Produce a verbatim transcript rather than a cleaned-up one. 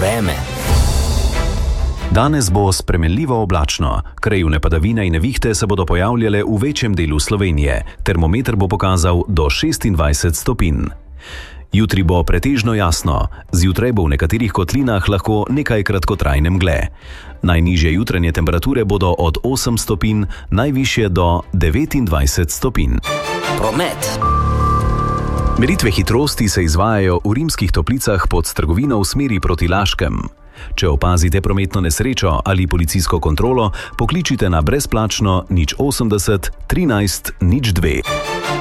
vreme. Danes bo spremenljivo oblačno. Krajevne padavine in nevihte se bodo pojavljale v večjem delu Slovenije. Termometer bo pokazal do šestindvajset stopinj. Jutri bo pretežno jasno. Zjutraj bo v nekaterih kotlinah lahko nekaj kratkotrajne mgle. Najnižje jutranje temperature bodo od osem stopinj, najvišje do devetindvajset stopinj. Promet. Meritve hitrosti se izvajajo v Rimskih Toplicah pod Strgovino v smeri proti Laškem. Če opazite prometno nesrečo ali policijsko kontrolo, pokličite na brezplačno nič osemdeset trinajst nič dve.